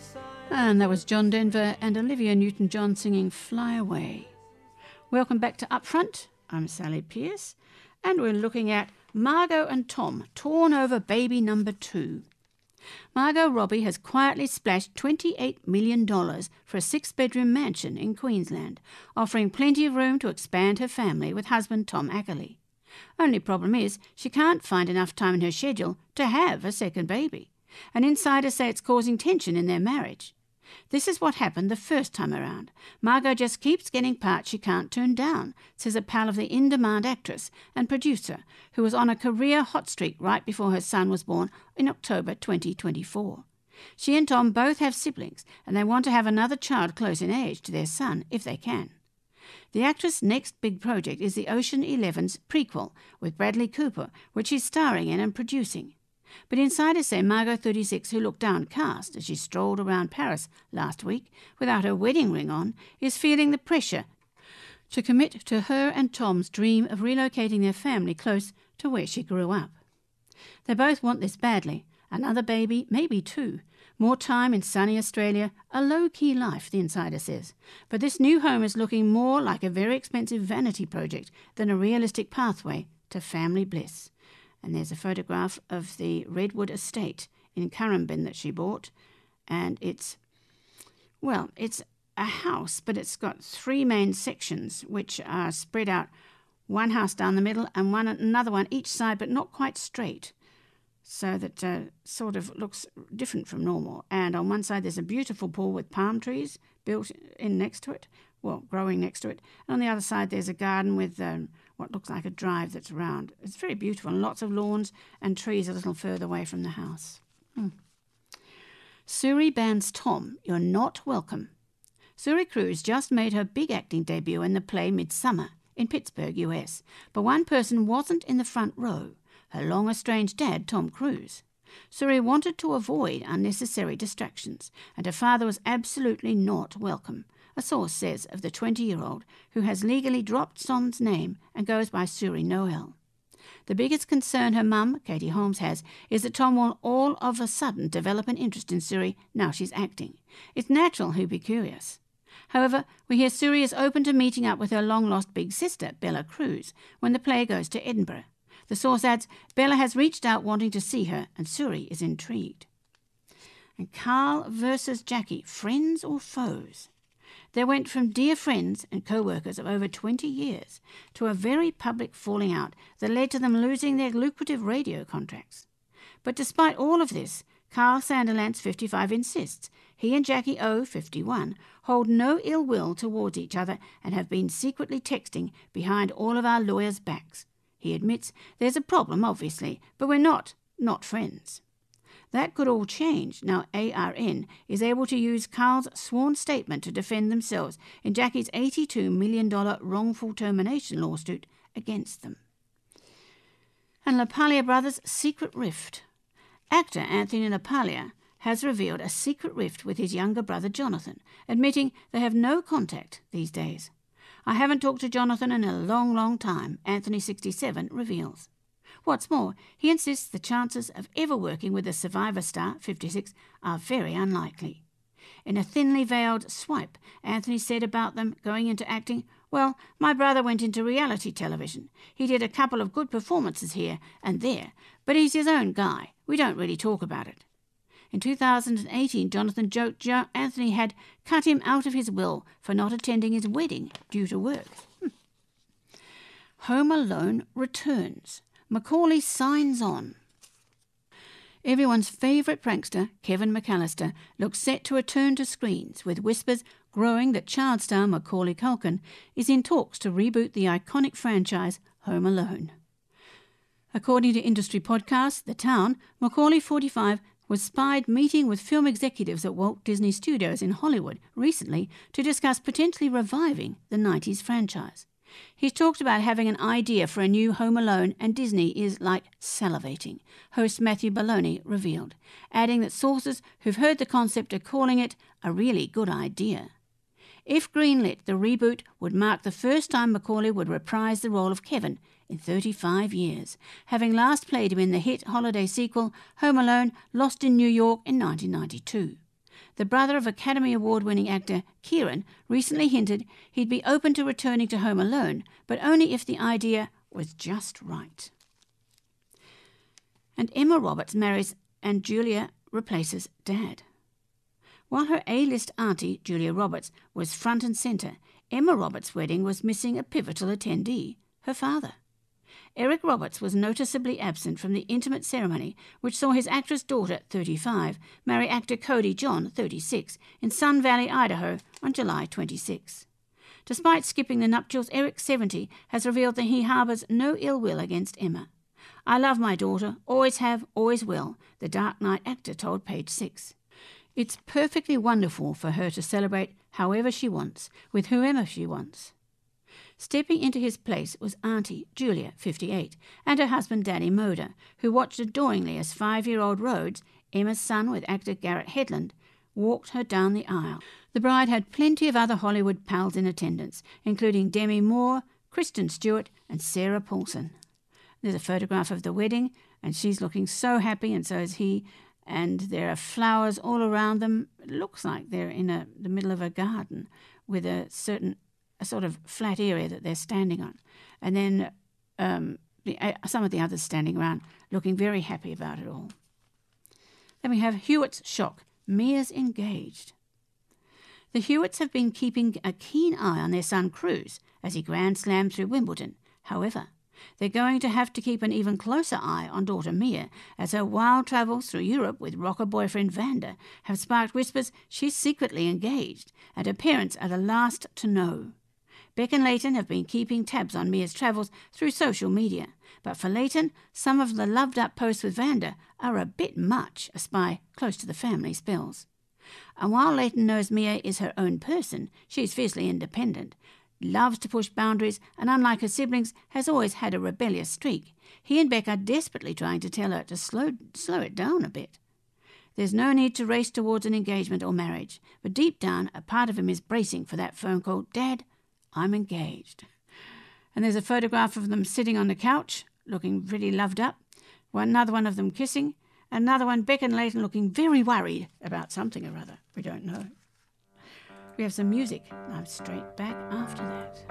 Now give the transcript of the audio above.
And that was John Denver and Olivia Newton-John singing Fly Away. Welcome back to Upfront. I'm Sally Pierce, and we're looking at Margot and Tom, torn over baby number 2. Margot Robbie has quietly splashed $28 million for a 6-bedroom mansion in Queensland, offering plenty of room to expand her family with husband Tom Ackerley. Only problem is she can't find enough time in her schedule to have a second baby, and insiders say it's causing tension in their marriage. This is what happened the first time around. Margot just keeps getting parts she can't turn down, says a pal of the in-demand actress and producer who was on a career hot streak right before her son was born in October 2024. She and Tom both have siblings, and they want to have another child close in age to their son if they can. The actress' next big project is the Ocean 11's prequel with Bradley Cooper, which she's starring in and producing. But insiders say Margot, 36, who looked downcast as she strolled around Paris last week without her wedding ring on, is feeling the pressure to commit to her and Tom's dream of relocating their family close to where she grew up. They both want this badly. Another baby, maybe 2. More time in sunny Australia, a low-key life, the insider says. But this new home is looking more like a very expensive vanity project than a realistic pathway to family bliss. And there's a photograph of the Redwood estate in Currumbin that she bought. And it's a house, but it's got 3 main sections, which are spread out, one house down the middle and another one each side, but not quite straight. So that sort of looks different from normal. And on one side there's a beautiful pool with palm trees built in next to it, growing next to it. And on the other side there's a garden with what looks like a drive that's round. It's very beautiful, and lots of lawns and trees a little further away from the house. Suri bans Tom, You're Not Welcome. Suri Cruise just made her big acting debut in the play Midsummer in Pittsburgh, US, but one person wasn't in the front row. Her long-estranged dad, Tom Cruise. Suri wanted to avoid unnecessary distractions, and her father was absolutely not welcome, a source says of the 20-year-old who has legally dropped Tom's name and goes by Suri Noel. The biggest concern her mum, Katie Holmes, has is that Tom will all of a sudden develop an interest in Suri now she's acting. It's natural he'd be curious. However, we hear Suri is open to meeting up with her long-lost big sister, Bella Cruz, when the play goes to Edinburgh. The source adds, Bella has reached out wanting to see her, and Suri is intrigued. And Carl versus Jackie, friends or foes? They went from dear friends and co-workers of over 20 years to a very public falling out that led to them losing their lucrative radio contracts. But despite all of this, Carl Sanderlance, 55, insists he and Jackie O, 51, hold no ill will towards each other and have been secretly texting behind all of our lawyers' backs. He admits there's a problem, obviously, but we're not friends. That could all change now ARN is able to use Carl's sworn statement to defend themselves in Jackie's $82 million wrongful termination lawsuit against them. And LaPaglia Brothers' secret rift. Actor Anthony LaPaglia has revealed a secret rift with his younger brother Jonathan, admitting they have no contact these days. I haven't talked to Jonathan in a long, long time, Anthony, 67, reveals. What's more, he insists the chances of ever working with the Survivor star, 56, are very unlikely. In a thinly veiled swipe, Anthony said about them going into acting, well, my brother went into reality television. He did a couple of good performances here and there, but he's his own guy. We don't really talk about it. In 2018, Jonathan joked Anthony had cut him out of his will for not attending his wedding due to work. Home Alone returns. Macaulay signs on. Everyone's favourite prankster, Kevin McAllister, looks set to return to screens, with whispers growing that child star Macaulay Culkin is in talks to reboot the iconic franchise Home Alone. According to industry podcast The Town, Macaulay, 45, was spied meeting with film executives at Walt Disney Studios in Hollywood recently to discuss potentially reviving the 90s franchise. He's talked about having an idea for a new Home Alone, and Disney is like salivating, host Matthew Baloney revealed, adding that sources who've heard the concept are calling it a really good idea. If greenlit, the reboot would mark the first time Macaulay would reprise the role of Kevin in 35 years, having last played him in the hit holiday sequel Home Alone, Lost in New York in 1992. the brother of Academy Award-winning actor Kieran, recently hinted he'd be open to returning to Home Alone, but only if the idea was just right. And Emma Roberts marries and Julia replaces Dad. While her A-list auntie, Julia Roberts, was front and centre, Emma Roberts' wedding was missing a pivotal attendee, her father. Eric Roberts was noticeably absent from the intimate ceremony, which saw his actress daughter, 35, marry actor Cody John, 36, in Sun Valley, Idaho, on July 26. Despite skipping the nuptials, Eric, 70, has revealed that he harbours no ill will against Emma. "I love my daughter, always have, always will," the Dark Knight actor told Page Six. "It's perfectly wonderful for her to celebrate however she wants, with whoever she wants." Stepping into his place was Auntie Julia, 58, and her husband Danny Moder, who watched adoringly as 5-year-old Rhodes, Emma's son with actor Garrett Hedlund, walked her down the aisle. The bride had plenty of other Hollywood pals in attendance, including Demi Moore, Kristen Stewart, and Sarah Paulson. There's a photograph of the wedding, and she's looking so happy, and so is he, and there are flowers all around them. It looks like they're in the middle of a garden with a sort of flat area that they're standing on. And then some of the others standing around looking very happy about it all. Then we have Hewitt's shock. Mia's engaged. The Hewitts have been keeping a keen eye on their son Cruz as he grand slammed through Wimbledon. However, they're going to have to keep an even closer eye on daughter Mia, as her wild travels through Europe with rocker boyfriend Vander have sparked whispers she's secretly engaged, and her parents are the last to know. Beck and Leighton have been keeping tabs on Mia's travels through social media, but for Leighton, some of the loved-up posts with Vander are a bit much, a spy close to the family spills. And while Leighton knows Mia is her own person, she's fiercely independent, loves to push boundaries, and unlike her siblings, has always had a rebellious streak. He and Beck are desperately trying to tell her to slow it down a bit. There's no need to race towards an engagement or marriage, but deep down, a part of him is bracing for that phone call, "Dad, I'm engaged." And there's a photograph of them sitting on the couch, looking really loved up. Another one of them kissing. Another one, Beck and Leighton, looking very worried about something or other. We don't know. We have some music. I'm straight back after that.